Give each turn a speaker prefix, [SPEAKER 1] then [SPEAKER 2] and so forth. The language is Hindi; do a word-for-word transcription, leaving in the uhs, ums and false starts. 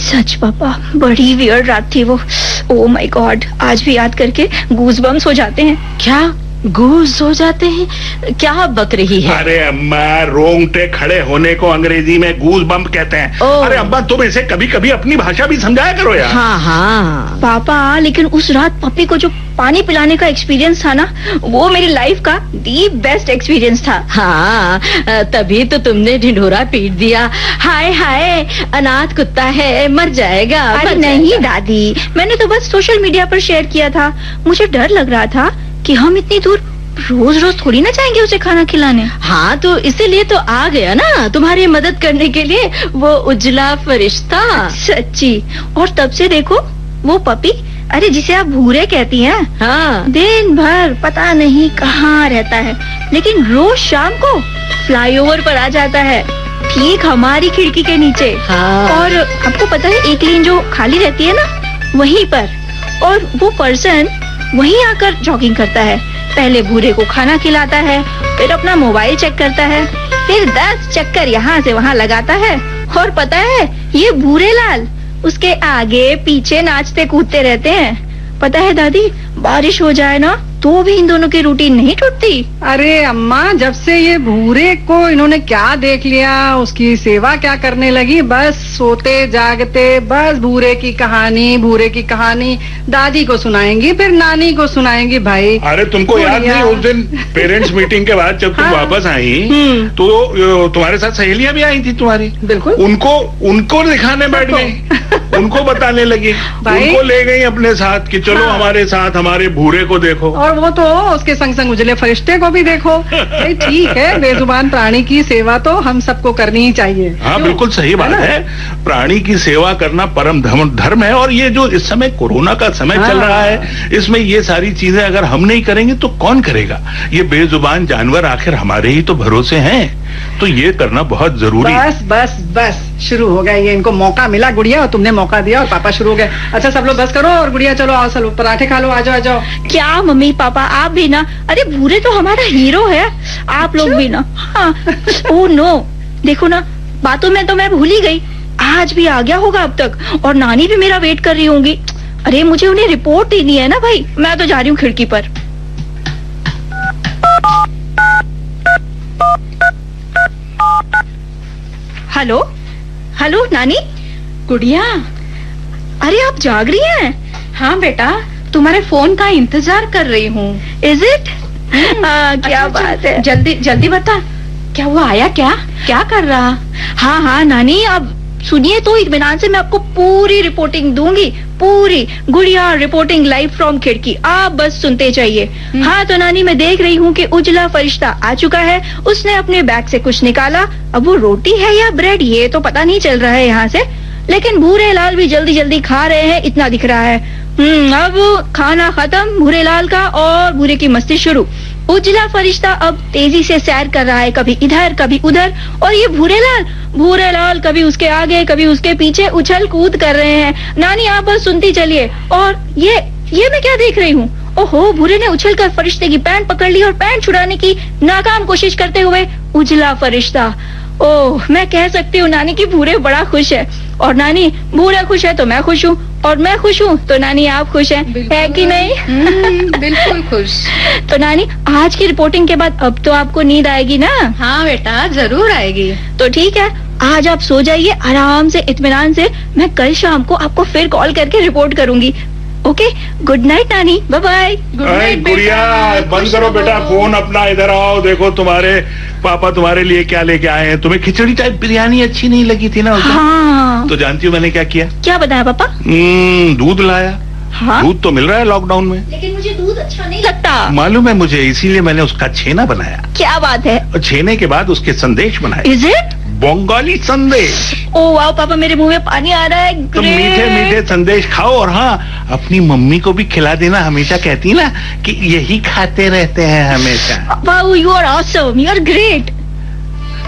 [SPEAKER 1] सच पापा, बड़ी वियर्ड रात थी वो। ओह माय गॉड, आज भी याद करके गूज़बम्स हो जाते हैं।
[SPEAKER 2] क्या गूज हो जाते हैं? क्या बक रही है?
[SPEAKER 3] अरे अम्मा, रोंगटे खड़े होने को अंग्रेजी में गूज बम्प कहते हैं। अरे अम्मा, तुम इसे कभी कभी अपनी भाषा भी समझाया करो यार।
[SPEAKER 2] हाँ हाँ
[SPEAKER 1] पापा, लेकिन उस रात पप्पी को जो पानी पिलाने का एक्सपीरियंस था ना, वो मेरी लाइफ का दी बेस्ट एक्सपीरियंस था।
[SPEAKER 2] हाँ, तभी तो तुमने ढिंढोरा पीट दिया। हाय हाय, अनाथ कुत्ता है, मर जाएगा।
[SPEAKER 1] अरे नहीं दादी, मैंने तो बस सोशल मीडिया पर शेयर किया था। मुझे डर लग रहा था कि हम इतनी दूर रोज रोज थोड़ी ना जाएंगे उसे खाना खिलाने।
[SPEAKER 2] हाँ, तो इसीलिए तो आ गया ना, तुम्हारी मदद करने के लिए, वो उजला फरिश्ता।
[SPEAKER 1] सच्ची। और तब से देखो वो पपी, अरे जिसे आप भूरे कहती हैं,
[SPEAKER 2] हाँ,
[SPEAKER 1] दिन भर पता नहीं कहाँ रहता है, लेकिन रोज शाम को फ्लाईओवर पर आ जाता है, ठीक हमारी खिड़की के नीचे।
[SPEAKER 2] हाँ।
[SPEAKER 1] और आपको पता है, एक लेन जो खाली रहती है ना, वहीं पर, और वो पर्सन वहीं आकर जॉगिंग करता है। पहले भूरे को खाना खिलाता है, फिर अपना मोबाइल चेक करता है, फिर दस चक्कर यहाँ से वहाँ लगाता है। और पता है, ये भूरे लाल उसके आगे पीछे नाचते कूदते रहते हैं। पता है दादी, बारिश हो जाए ना तो भी इन दोनों की रूटीन नहीं टूटती।
[SPEAKER 4] अरे अम्मा, जब से ये भूरे को इन्होंने क्या देख लिया, उसकी सेवा क्या करने लगी, बस सोते जागते बस भूरे की कहानी, भूरे की कहानी दादी को सुनाएंगी, फिर नानी को सुनाएंगी। भाई,
[SPEAKER 3] अरे तुमको याद नहीं, उस दिन पेरेंट्स मीटिंग के बाद जब तुम
[SPEAKER 4] हाँ।
[SPEAKER 3] वापस आई तो तुम्हारे साथ सहेलियां भी आई थी तुम्हारी।
[SPEAKER 4] बिल्कुल।
[SPEAKER 3] उनको उनको दिखाने बैठ गई, उनको बताने लगी, उनको ले गई अपने साथ कि चलो
[SPEAKER 4] हाँ।
[SPEAKER 3] हमारे साथ हमारे भूरे को देखो।
[SPEAKER 4] और वो तो उसके संग संग उजले फरिश्ते को भी देखो। भाई ठीक है, बेजुबान प्राणी की सेवा तो हम सबको करनी ही चाहिए।
[SPEAKER 3] हाँ बिल्कुल सही बात है, प्राणी की सेवा करना परम धर्म धर्म है। और ये जो इस समय कोरोना का समय
[SPEAKER 4] हाँ।
[SPEAKER 3] चल रहा है, इसमें ये सारी चीजें अगर हम नहीं करेंगे तो कौन करेगा। ये बेजुबान जानवर आखिर हमारे ही तो भरोसे हैं, तो ये करना बहुत जरूरी है।
[SPEAKER 4] बस बस बस शुरू हो गया ये, इनको मौका मिला गुड़िया, और तुमने मौका दिया और पापा शुरू हो गए। अच्छा सब लोग बस करो, और गुड़िया चलो आओ, चलो पराठे खा लो, आ जाओ आ जाओ।
[SPEAKER 1] क्या मम्मी पापा, आप भी ना, अरे भूरे तो हमारा हीरो है, आप लोग भी ना। हाँ। ओह नो, देखो ना, बातों में तो मैं भूल ही गई, आज भी आ गया होगा अब तक, और नानी भी मेरा वेट कर रही होंगी। अरे मुझे उन्हें रिपोर्ट देनी है ना भाई, मैं तो जा रही हूँ खिड़की पर। हेलो हेलो नानी।
[SPEAKER 2] गुड़िया,
[SPEAKER 1] अरे आप जाग रही हैं?
[SPEAKER 2] हाँ बेटा, तुम्हारे फोन का इंतजार कर रही हूँ।
[SPEAKER 1] Is it? क्या बात है,
[SPEAKER 2] जल्दी जल्दी बता, क्या वो आया? क्या क्या कर रहा?
[SPEAKER 1] हाँ हाँ नानी, अब सुनिए तो इत्मीनान से मैं आपको पूरी रिपोर्टिंग दूंगी, पूरी। गुड़िया रिपोर्टिंग लाइव फ्रॉम खिड़की, आप बस सुनते जाइए। हाँ तो नानी, मैं देख रही हूँ कि उजला फरिश्ता आ चुका है। उसने अपने बैग से कुछ निकाला, अब वो रोटी है या ब्रेड ये तो पता नहीं चल रहा है यहाँ से, लेकिन भूरे लाल भी जल्दी जल्दी खा रहे हैं, इतना दिख रहा है। हम्म अब खाना खत्म भूरे लाल का, और भूरे की मस्ती शुरू। उजला फरिश्ता अब तेजी से सैर कर रहा है, कभी इधर कभी उधर, और ये भूरे लाल भूरे लाल कभी उसके आगे कभी उसके पीछे उछल कूद कर रहे हैं। नानी आप बस सुनती चलिए। और ये ये मैं क्या देख रही हूँ? ओहो, भूरे ने उछल कर फरिश्ते की पैंट पकड़ ली और पैंट छुड़ाने की नाकाम कोशिश करते हुए उजला फरिश्ता। ओह, मैं कह सकती हूँ नानी की भूरे बड़ा खुश है, और नानी भूरे खुश है तो मैं खुश हूँ, और मैं खुश हूँ तो नानी आप खुश हैं, है कि नहीं?
[SPEAKER 2] बिल्कुल खुश।
[SPEAKER 1] तो नानी, आज की रिपोर्टिंग के बाद अब तो आपको नींद आएगी ना?
[SPEAKER 2] हाँ बेटा, जरूर आएगी।
[SPEAKER 1] तो ठीक है, आज आप सो जाइए आराम से, इत्मीनान से। मैं कल शाम को आपको फिर कॉल करके रिपोर्ट करूंगी। ओके, गुड नाइट नानी, बाय बाय।
[SPEAKER 2] गुड नाइट
[SPEAKER 3] गुड़िया, बंद करो बेटा फोन अपना, इधर आओ। देखो तुम्हारे पापा तुम्हारे लिए क्या लेके आए हैं। तुम्हें खिचड़ी टाइप बिरयानी अच्छी नहीं लगी थी ना?
[SPEAKER 1] हाँ।
[SPEAKER 3] तो जानती हो मैंने क्या किया?
[SPEAKER 1] क्या बताया पापा?
[SPEAKER 3] दूध लाया।
[SPEAKER 1] हाँ?
[SPEAKER 3] दूध तो मिल रहा है लॉकडाउन में,
[SPEAKER 1] लेकिन मुझे दूध अच्छा नहीं लगता।
[SPEAKER 3] मालूम है मुझे, इसीलिए मैंने उसका छेना बनाया।
[SPEAKER 1] क्या बात है?
[SPEAKER 3] और छेने के बाद उसके संदेश बनाए।
[SPEAKER 1] Is it?
[SPEAKER 3] बंगाली संदेश।
[SPEAKER 1] ओ वाह पापा, मेरे मुंह में पानी आ रहा है।
[SPEAKER 3] तो मीठे मीठे संदेश खाओ, और हाँ, अपनी मम्मी को भी खिला देना। हमेशा कहती ना कि यही खाते रहते हैं हमेशा।
[SPEAKER 1] वाह, you are awesome, you are great.